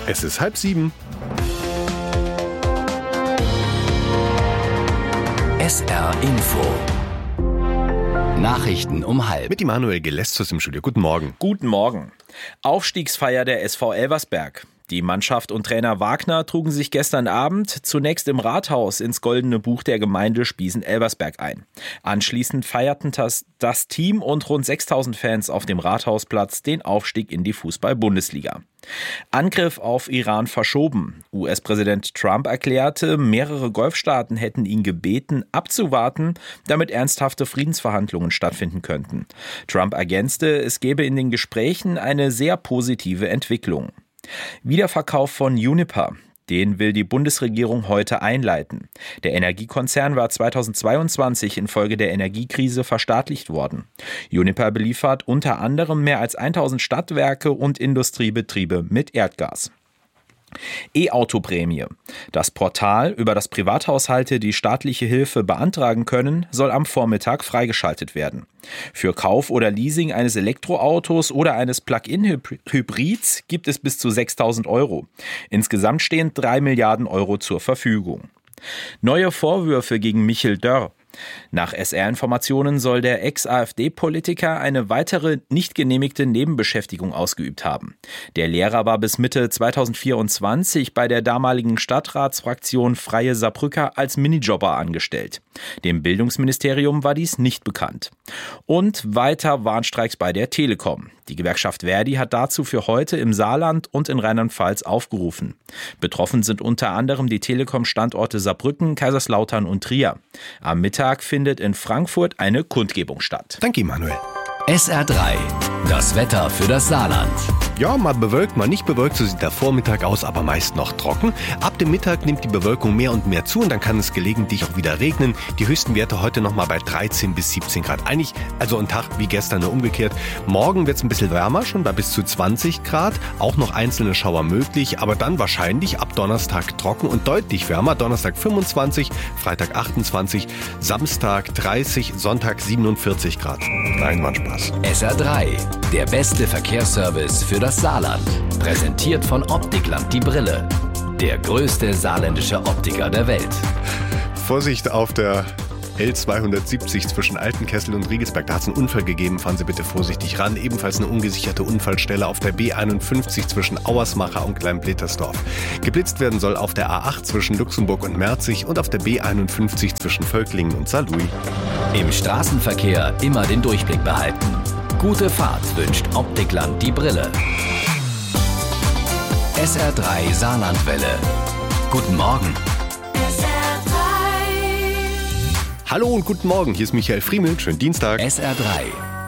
Es ist 6:30. SR Info. Nachrichten um 12:30. Mit Immanuel Gelestus im Studio. Guten Morgen. Guten Morgen. Aufstiegsfeier der SV Elversberg. Die Mannschaft und Trainer Wagner trugen sich gestern Abend zunächst im Rathaus ins Goldene Buch der Gemeinde Spiesen-Elversberg ein. Anschließend feierten das Team und rund 6.000 Fans auf dem Rathausplatz den Aufstieg in die Fußball-Bundesliga. Angriff auf Iran verschoben. US-Präsident Trump erklärte, mehrere Golfstaaten hätten ihn gebeten, abzuwarten, damit ernsthafte Friedensverhandlungen stattfinden könnten. Trump ergänzte, es gebe in den Gesprächen eine sehr positive Entwicklung. Wiederverkauf von Uniper. Den will die Bundesregierung heute einleiten. Der Energiekonzern war 2022 infolge der Energiekrise verstaatlicht worden. Uniper beliefert unter anderem mehr als 1000 Stadtwerke und Industriebetriebe mit Erdgas. E-Auto-Prämie. Das Portal, über das Privathaushalte die staatliche Hilfe beantragen können, soll am Vormittag freigeschaltet werden. Für Kauf oder Leasing eines Elektroautos oder eines Plug-in-Hybrids gibt es bis zu 6.000 Euro. Insgesamt stehen 3 Milliarden Euro zur Verfügung. Neue Vorwürfe gegen Michel Dörr. Nach SR-Informationen soll der Ex-AfD-Politiker eine weitere nicht genehmigte Nebenbeschäftigung ausgeübt haben. Der Lehrer war bis Mitte 2024 bei der damaligen Stadtratsfraktion Freie Saarbrücker als Minijobber angestellt. Dem Bildungsministerium war dies nicht bekannt. Und weiter Warnstreiks bei der Telekom. Die Gewerkschaft Verdi hat dazu für heute im Saarland und in Rheinland-Pfalz aufgerufen. Betroffen sind unter anderem die Telekom-Standorte Saarbrücken, Kaiserslautern und Trier. Am Mittag findet in Frankfurt eine Kundgebung statt. Danke, Immanuel. SR3. Das Wetter für das Saarland. Ja, mal bewölkt, mal nicht bewölkt, so sieht der Vormittag aus, aber meist noch trocken. Ab dem Mittag nimmt die Bewölkung mehr und mehr zu und dann kann es gelegentlich auch wieder regnen. Die höchsten Werte heute nochmal bei 13 bis 17 Grad. Eigentlich also ein Tag wie gestern, nur umgekehrt. Morgen wird es ein bisschen wärmer, schon bei bis zu 20 Grad. Auch noch einzelne Schauer möglich, aber dann wahrscheinlich ab Donnerstag trocken und deutlich wärmer. Donnerstag 25, Freitag 28, Samstag 30, Sonntag 47 Grad. Nein, war ein Spaß. SR3. Der beste Verkehrsservice für das Saarland. Präsentiert von Optikland die Brille. Der größte saarländische Optiker der Welt. Vorsicht auf der L270 zwischen Altenkessel und Riegelsberg. Da hat es einen Unfall gegeben. Fahren Sie bitte vorsichtig ran. Ebenfalls eine ungesicherte Unfallstelle auf der B51 zwischen Auersmacher und Klein-Bletersdorf. Geblitzt werden soll auf der A8 zwischen Luxemburg und Merzig und auf der B51 zwischen Völklingen und Saarlouis. Im Straßenverkehr immer den Durchblick behalten. Gute Fahrt wünscht Optikland die Brille. SR3 Saarlandwelle. Guten Morgen. Hallo und guten Morgen, hier ist Michael Friemel. Schönen Dienstag. SR3.